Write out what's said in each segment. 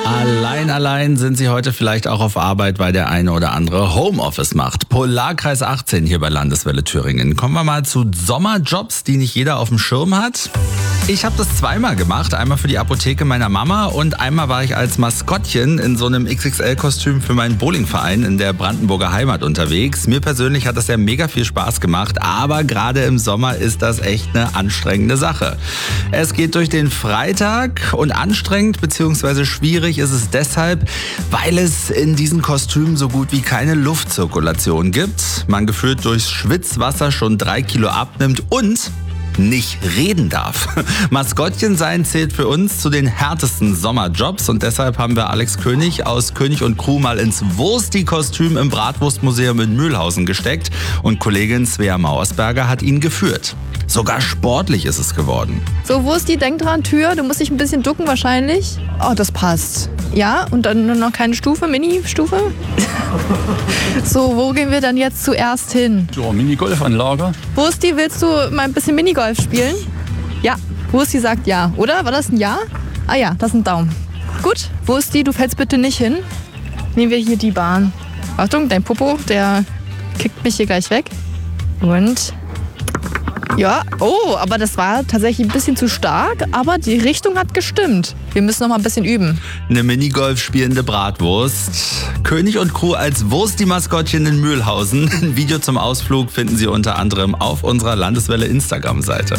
Allein sind Sie heute vielleicht auch auf Arbeit, weil der eine oder andere Homeoffice macht. Polarkreis 18 hier bei Landeswelle Thüringen. Kommen wir mal zu Sommerjobs, die nicht jeder auf dem Schirm hat. Ich habe das zweimal gemacht. Einmal für die Apotheke meiner Mama und einmal war ich als Maskottchen in so einem XXL-Kostüm für meinen Bowlingverein in der Brandenburger Heimat unterwegs. Mir persönlich hat das ja mega viel Spaß gemacht, aber gerade im Sommer ist das echt eine anstrengende Sache. Es geht durch den Freitag und anstrengend bzw. schwierig ist es deshalb, weil es in diesen Kostümen so gut wie keine Luftzirkulation gibt. Man gefühlt durchs Schwitzwasser schon 3 Kilo abnimmt und nicht reden darf. Maskottchen sein zählt für uns zu den härtesten Sommerjobs und deshalb haben wir Alex König aus König und Crew mal ins Wursti-Kostüm im Bratwurstmuseum in Mühlhausen gesteckt und Kollegin Svea Mauersberger hat ihn geführt. Sogar sportlich ist es geworden. So, Wursti, denk dran, Tür, du musst dich ein bisschen ducken wahrscheinlich. Oh, das passt. Ja, und dann nur noch keine Stufe, Mini-Stufe. So, wo gehen wir dann jetzt zuerst hin? So, Minigolfanlage. Wursti, willst du mal ein bisschen Minigolf spielen? Ja, Wursti sagt ja, oder? War das ein Ja? Ah ja, das ist ein Daumen. Gut, Wursti, du fällst bitte nicht hin. Nehmen wir hier die Bahn. Achtung, dein Popo, der kickt mich hier gleich weg. Und ja, oh, aber das war tatsächlich ein bisschen zu stark, aber die Richtung hat gestimmt. Wir müssen noch mal ein bisschen üben. Eine Minigolf spielende Bratwurst. König und Crew als Wursti-Maskottchen in Mühlhausen. Ein Video zum Ausflug finden Sie unter anderem auf unserer Landeswelle Instagram-Seite.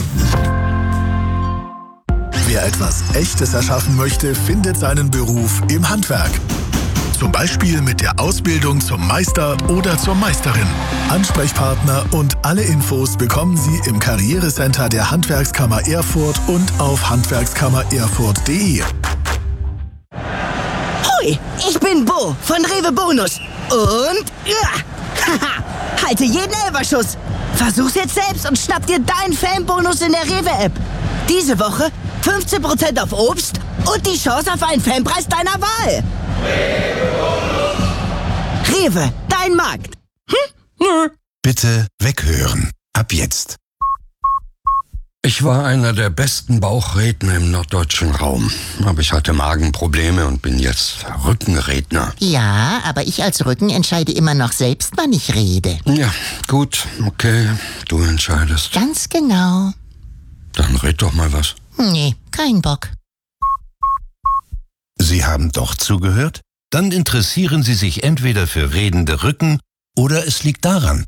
Wer etwas Echtes erschaffen möchte, findet seinen Beruf im Handwerk. Zum Beispiel mit der Ausbildung zum Meister oder zur Meisterin. Ansprechpartner und alle Infos bekommen Sie im Karrierecenter der Handwerkskammer Erfurt und auf handwerkskammererfurt.de. Hoi, ich bin Bo von Rewe Bonus. Und halte jeden Elferschuss. Versuch's jetzt selbst und schnapp dir deinen Fanbonus in der Rewe-App. Diese Woche 15% auf Obst und die Chance auf einen Fanpreis deiner Wahl. Rewe, dein Markt. Nö. Bitte weghören. Ab jetzt. Ich war einer der besten Bauchredner im norddeutschen Raum. Aber ich hatte Magenprobleme und bin jetzt Rückenredner. Ja, aber ich als Rücken entscheide immer noch selbst, wann ich rede. Ja, gut, okay, du entscheidest. Ganz genau. Dann red doch mal was. Nee, kein Bock. Sie haben doch zugehört? Dann interessieren Sie sich entweder für redende Rücken oder es liegt daran.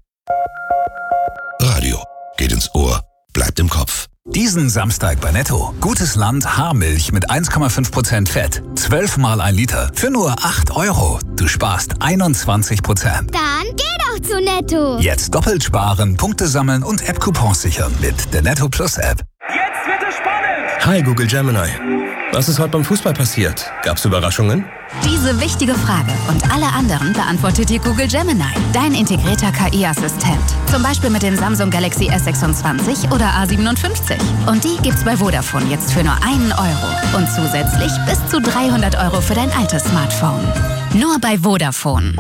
Radio geht ins Ohr, bleibt im Kopf. Diesen Samstag bei Netto. Gutes Land Haarmilch mit 1,5% Fett. 12 mal 1 Liter für nur 8 €. Du sparst 21%. Dann geh doch zu Netto. Jetzt doppelt sparen, Punkte sammeln und App-Coupons sichern mit der Netto Plus App. Jetzt wird es spannend! Hi Google Gemini. Was ist heute beim Fußball passiert? Gab's Überraschungen? Diese wichtige Frage und alle anderen beantwortet dir Google Gemini, dein integrierter KI-Assistent. Zum Beispiel mit dem Samsung Galaxy S26 oder A57. Und die gibt's bei Vodafone jetzt für nur 1 €. Und zusätzlich bis zu 300 € für dein altes Smartphone. Nur bei Vodafone.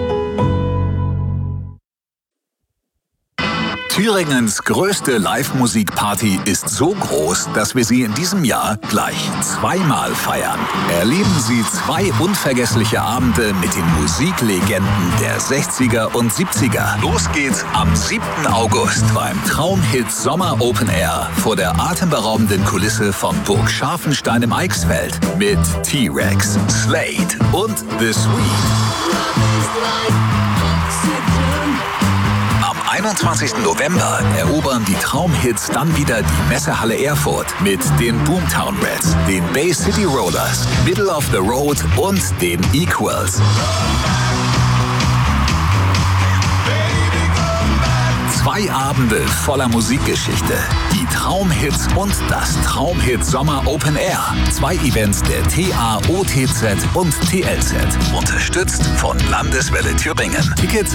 Thüringens größte Live-Musikparty ist so groß, dass wir sie in diesem Jahr gleich zweimal feiern. Erleben Sie 2 unvergessliche Abende mit den Musiklegenden der 60er und 70er. Los geht's am 7. August beim Traumhit Sommer Open Air vor der atemberaubenden Kulisse von Burg Scharfenstein im Eichsfeld mit T-Rex, Slade und The Sweet. Am 21. November erobern die Traumhits dann wieder die Messehalle Erfurt mit den Boomtown Rats, den Bay City Rollers, Middle of the Road und den Equals. 2 Abende voller Musikgeschichte, die Traumhits und das Traumhit Sommer Open Air. 2 Events der TA, OTZ und TLZ. Unterstützt von Landeswelle Thüringen. Tickets